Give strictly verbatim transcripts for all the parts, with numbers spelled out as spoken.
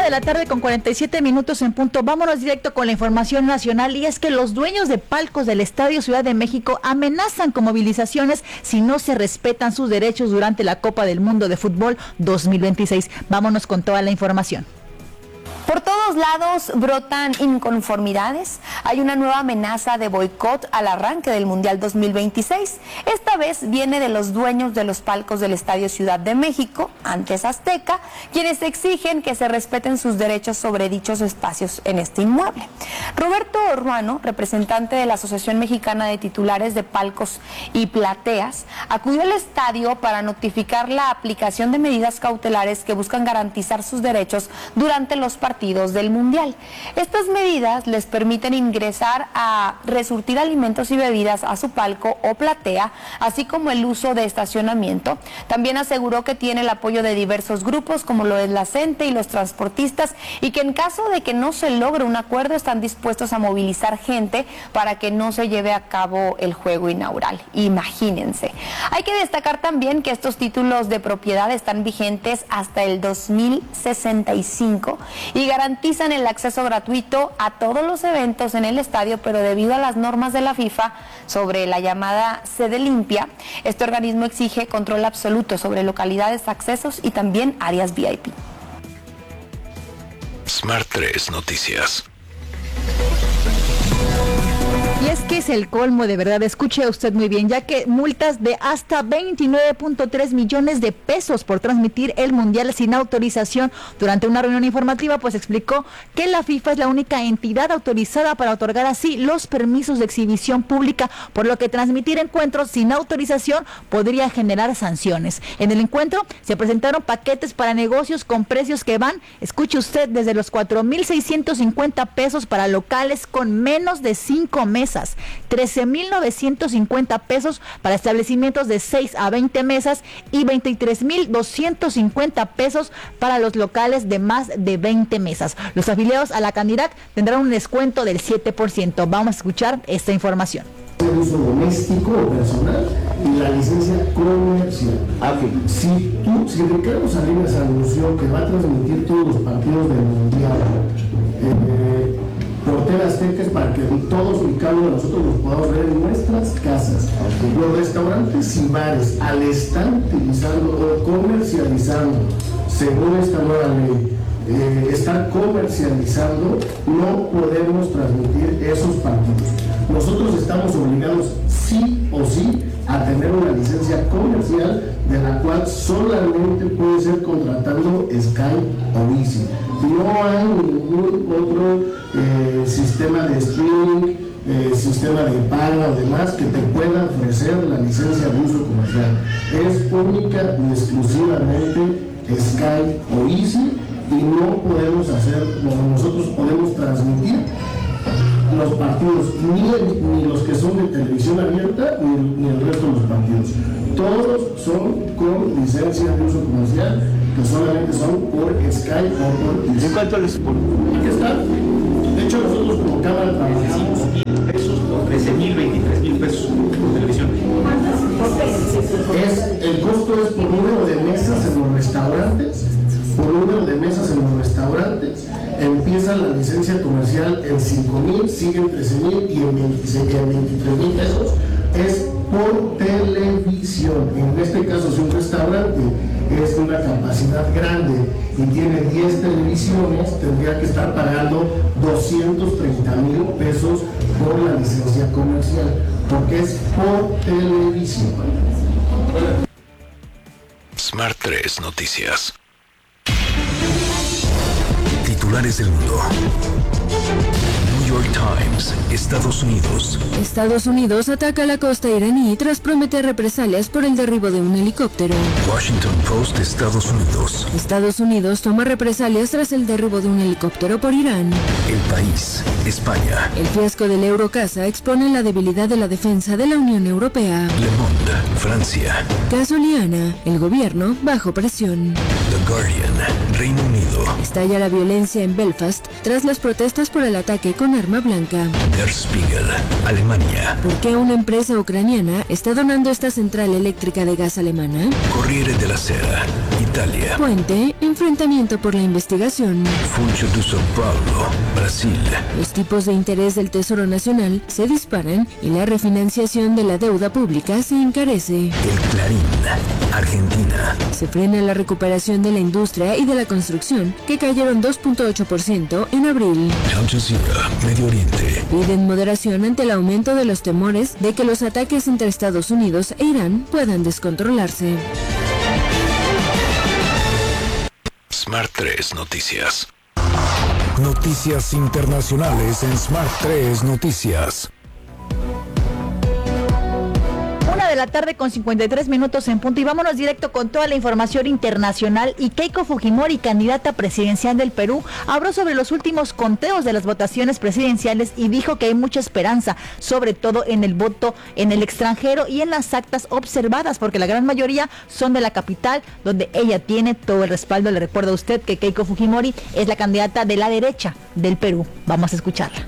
de la tarde con cuarenta y siete minutos en punto. Vámonos directo con la información nacional, y es que los dueños de palcos del Estadio Ciudad de México amenazan con movilizaciones si no se respetan sus derechos durante la Copa del Mundo de Fútbol dos mil veintiséis. Vámonos con toda la información. Por todos lados brotan inconformidades. Hay una nueva amenaza de boicot al arranque del Mundial dos mil veintiséis. Esta vez viene de los dueños de los palcos del Estadio Ciudad de México, antes Azteca, quienes exigen que se respeten sus derechos sobre dichos espacios en este inmueble. Roberto Ruano, representante de la Asociación Mexicana de Titulares de Palcos y Plateas, acudió al estadio para notificar la aplicación de medidas cautelares que buscan garantizar sus derechos durante los partidos del Mundial. Estas medidas les permiten ingresar a resurtir alimentos y bebidas a su palco o platea, así como el uso de estacionamiento. También aseguró que tiene el apoyo de diversos grupos, como lo es la CENTE y los transportistas, y que en caso de que no se logre un acuerdo, están dispuestos a movilizar gente para que no se lleve a cabo el juego inaugural. Imagínense. Hay que destacar también que estos títulos de propiedad están vigentes hasta el dos mil sesenta y cinco y garantizan el acceso gratuito a todos los eventos en el estadio, pero debido a las normas de la FIFA sobre la llamada sede limpia, este organismo exige control absoluto sobre localidades, accesos y también áreas V I P. Smart tres Noticias. Y es que es el colmo, de verdad, escuche usted muy bien, ya que multas de hasta veintinueve punto tres millones de pesos por transmitir el Mundial sin autorización. Durante una reunión informativa, pues explicó que la FIFA es la única entidad autorizada para otorgar así los permisos de exhibición pública, por lo que transmitir encuentros sin autorización podría generar sanciones. En el encuentro se presentaron paquetes para negocios con precios que van, escuche usted, desde los cuatro mil seiscientos cincuenta pesos para locales con menos de cinco mesas, trece mil novecientos cincuenta pesos para establecimientos de seis a veinte mesas y veintitrés mil doscientos cincuenta pesos para los locales de más de veinte mesas. Los afiliados a la Canirac tendrán un descuento del siete por ciento. Vamos a escuchar esta información. El uso doméstico o personal y la licencia comercial. Ah, okay. Si tú, si Ricardo Salinas anunció que va a transmitir todos los partidos del Mundial eh, por T V Azteca, es para que todos y cada uno de nosotros los podamos ver en nuestras casas. Okay. Los restaurantes y bares, al estar utilizando o comercializando, según esta nueva ley, eh, estar comercializando, no podemos transmitir esos partidos. Nosotros estamos obligados sí o sí a tener una licencia comercial, de la cual solamente puede ser contratando Sky o Easy. No hay ningún otro eh, sistema de streaming, eh, sistema de paga o demás que te pueda ofrecer la licencia de uso comercial. Es única y exclusivamente Sky o Easy, y no podemos hacer, como nosotros podemos transmitir los partidos, ni, ni los que son de televisión abierta, ni, ni el resto de los partidos. Todos son con licencia de uso comercial, que solamente son por Sky o por Easy. ¿En cuánto les pone? Aquí está. De hecho, nosotros como cámara trabajamos pesos por trece mil, veintitrés mil pesos por televisión. Es, el costo es por número de mesas en los restaurantes, por número de mesas en los restaurantes. Empieza la licencia comercial en cinco mil, sigue en trece mil y en veintitrés mil pesos. Es por televisión. En este caso, si un restaurante es de una capacidad grande y tiene diez televisiones, tendría que estar pagando doscientos treinta mil pesos por la licencia comercial, porque es por televisión. Smart tres Noticias. Titulares del mundo. New York Times, Estados Unidos. Estados Unidos ataca la costa iraní tras prometer represalias por el derribo de un helicóptero. Washington Post, Estados Unidos. Estados Unidos toma represalias tras el derribo de un helicóptero por Irán. El País, España. El fiasco del Eurocasa expone la debilidad de la defensa de la Unión Europea. Le Monde, Francia. Caso Liana, el gobierno bajo presión. The Guardian, Reino Unido. Estalla la violencia en Belfast tras las protestas por el ataque con arma blanca. Der Spiegel, Alemania. ¿Por qué una empresa ucraniana está donando esta central eléctrica de gas alemana? Corriere della Sera, Italia. Puente en enfrentamiento por la investigación. Funcho de São Paulo, Brasil. Los tipos de interés del Tesoro Nacional se disparan y la refinanciación de la deuda pública se encarece. El Clarín, Argentina. Se frena la recuperación de la industria y de la construcción, que cayeron dos punto ocho por ciento en abril. Al Jazeera, Medio Oriente. Piden moderación ante el aumento de los temores de que los ataques entre Estados Unidos e Irán puedan descontrolarse. Smart tres Noticias. Noticias internacionales en Smart tres Noticias. De la tarde con cincuenta y tres minutos en punto y vámonos directo con toda la información internacional. Y Keiko Fujimori, candidata presidencial del Perú, habló sobre los últimos conteos de las votaciones presidenciales y dijo que hay mucha esperanza, sobre todo en el voto en el extranjero y en las actas observadas, porque la gran mayoría son de la capital, donde ella tiene todo el respaldo. Le recuerdo a usted que Keiko Fujimori es la candidata de la derecha del Perú. Vamos a escucharla.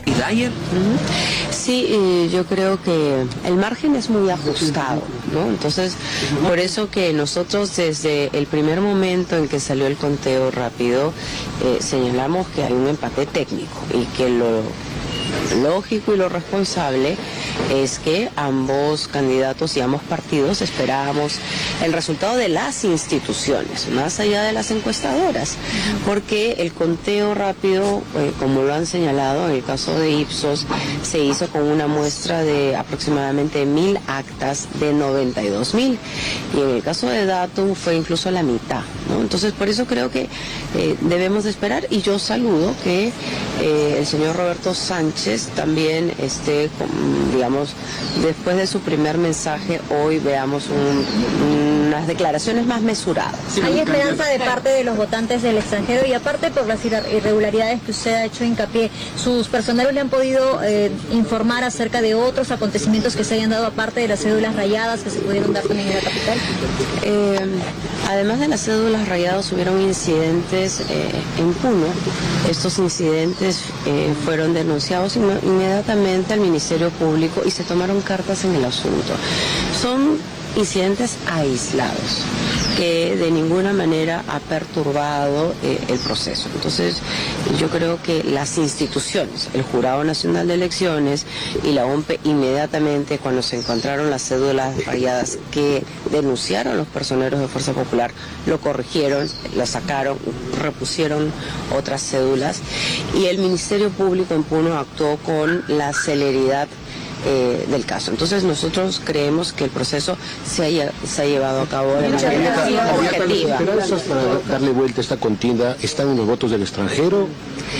Sí, eh, yo creo que el margen es muy ajustado, ¿no? Entonces, por eso que nosotros desde el primer momento en que salió el conteo rápido, eh, señalamos que hay un empate técnico y que lo lógico y lo responsable es que ambos candidatos y ambos partidos esperábamos el resultado de las instituciones, más allá de las encuestadoras, porque el conteo rápido, eh, como lo han señalado, en el caso de Ipsos, se hizo con una muestra de aproximadamente mil actas de noventa y dos mil, y en el caso de Datum fue incluso la mitad, ¿no? Entonces, por eso creo que eh, debemos de esperar, y yo saludo que eh, el señor Roberto Sánchez también esté, digamos, después de su primer mensaje, hoy veamos un, unas declaraciones más mesuradas. Hay esperanza de parte de los votantes del extranjero, y aparte por las irregularidades que usted ha hecho hincapié, ¿sus personeros le han podido eh, informar acerca de otros acontecimientos que se hayan dado aparte de las cédulas rayadas que se pudieron dar también en la capital? Eh, además de las cédulas rayadas, hubieron incidentes eh, en Puno. Estos incidentes eh, fueron denunciados inmediatamente al Ministerio Público y se tomaron cartas en el asunto. Son incidentes aislados que de ninguna manera ha perturbado eh, el proceso. Entonces, yo creo que las instituciones, el Jurado Nacional de Elecciones y la O M P E, inmediatamente cuando se encontraron las cédulas rayadas que denunciaron los personeros de Fuerza Popular, lo corrigieron, las sacaron, repusieron otras cédulas, y el Ministerio Público en Puno actuó con la celeridad Eh, del caso. Entonces nosotros creemos que el proceso se ha, se ha llevado a cabo de manera objetiva. ¿Las esperanzas para darle vuelta a esta contienda están en los votos del extranjero?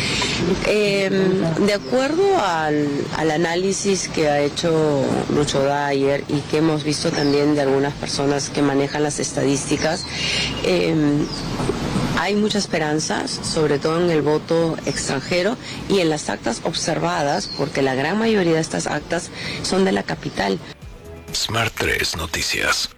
Eh, de acuerdo al, al análisis que ha hecho Lucho Dyer y que hemos visto también de algunas personas que manejan las estadísticas, eh, hay mucha esperanza, sobre todo en el voto extranjero y en las actas observadas, porque la gran mayoría de estas actas son de la capital. Smart tres Noticias.